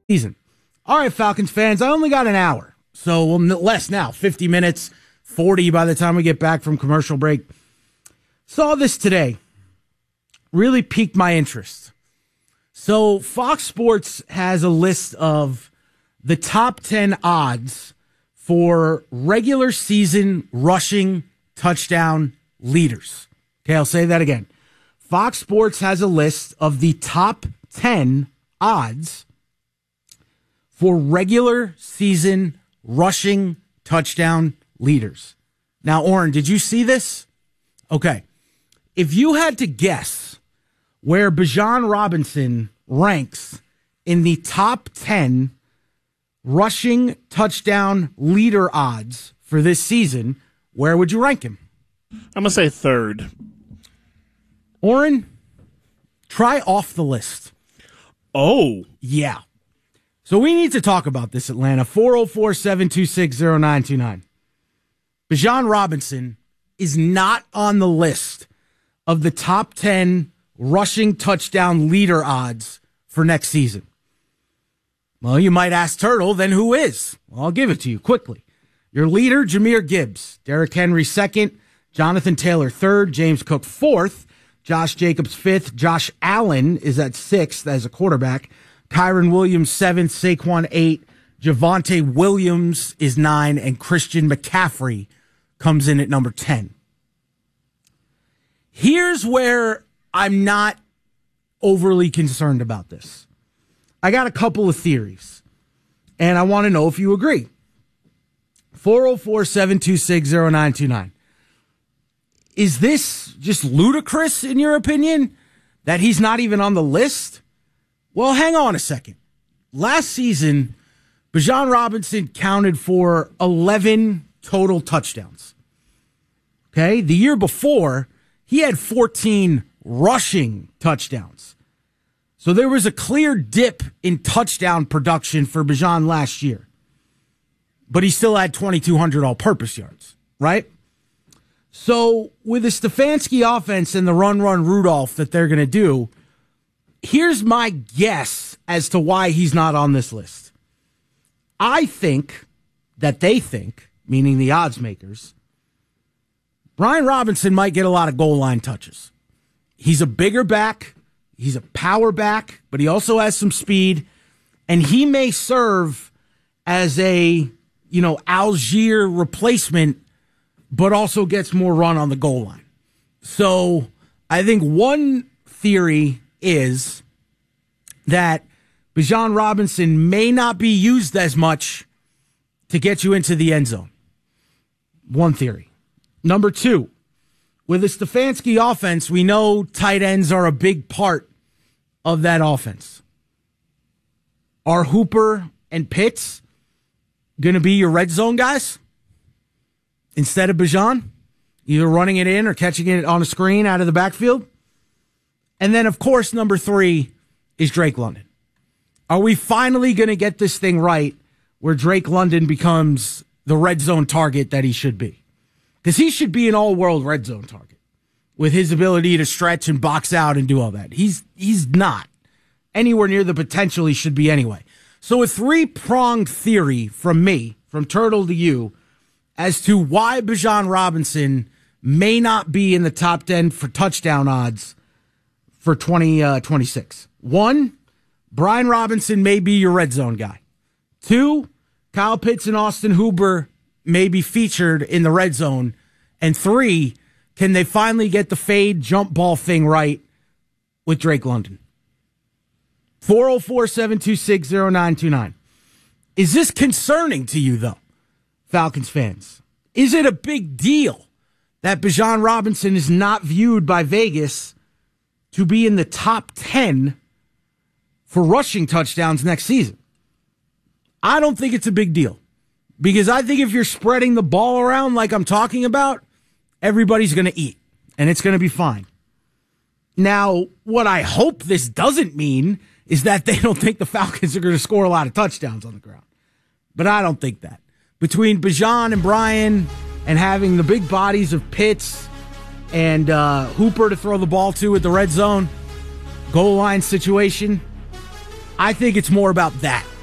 season. All right, Falcons fans, I only got an hour. So less now, 50 minutes, 40 by the time we get back from commercial break. Saw this today. Really piqued my interest. So Fox Sports has a list of the top 10 odds for regular season rushing touchdown leaders. Okay, I'll say that again. Fox Sports has a list of the top 10 odds for regular season rushing touchdown leaders. Now, Oren, did you see this? Okay. If you had to guess where Bijan Robinson ranks in the top 10 rushing touchdown leader odds for this season, where would you rank him? I'm going to say third. Oren, try off the list. Oh. Yeah. So we need to talk about this, Atlanta. 404-726-0929. Bijan Robinson is not on the list of the top 10 rushing touchdown leader odds for next season. Well, you might ask Turtle, then who is? Well, I'll give it to you quickly. Your leader, Jahmyr Gibbs. Derrick Henry second. Jonathan Taylor third. James Cook fourth. Josh Jacobs fifth. Josh Allen is at sixth as a quarterback. Kyron Williams seventh. Saquon eighth. Javonte Williams is 9. And Christian McCaffrey comes in at number 10. Here's where I'm not overly concerned about this. I got a couple of theories, and I want to know if you agree. 404-726-0929. Is this just ludicrous, in your opinion, that he's not even on the list? Well, hang on a second. Last season, Bijan Robinson counted for 11 total touchdowns. Okay? The year before, he had 14 rushing touchdowns. So there was a clear dip in touchdown production for Bijan last year. But he still had 2,200 all-purpose yards, right? So with the Stefanski offense and the run Rudolph that they're going to do, here's my guess as to why he's not on this list. I think that they think, meaning the odds makers, Brian Robinson might get a lot of goal line touches. He's a bigger back. He's a power back, but he also has some speed. And he may serve as a, Algier replacement, but also gets more run on the goal line. So I think one theory is that Bijan Robinson may not be used as much to get you into the end zone. One theory. Number two, with the Stefanski offense, we know tight ends are a big part of that offense. Are Hooper and Pitts going to be your red zone guys instead of Bijan? Either running it in or catching it on a screen out of the backfield? And then, of course, number three is Drake London. Are we finally going to get this thing right where Drake London becomes the red zone target that he should be? Because he should be an all-world red zone target with his ability to stretch and box out and do all that. He's not anywhere near the potential he should be anyway. So a three-pronged theory from me, from Turtle to you, as to why Bijan Robinson may not be in the top 10 for touchdown odds for 2026. One, Brian Robinson may be your red zone guy. Two, Kyle Pitts and Austin Hooper may be featured in the red zone. And three, can they finally get the fade jump ball thing right with Drake London? 404-726-0929. Is this concerning to you, though, Falcons fans? Is it a big deal that Bijan Robinson is not viewed by Vegas to be in the top 10 for rushing touchdowns next season? I don't think it's a big deal. Because I think if you're spreading the ball around like I'm talking about, everybody's going to eat, and it's going to be fine. Now, what I hope this doesn't mean is that they don't think the Falcons are going to score a lot of touchdowns on the ground. But I don't think that. Between Bijan and Brian and having the big bodies of Pitts and Hooper to throw the ball to at the red zone, goal line situation, I think it's more about that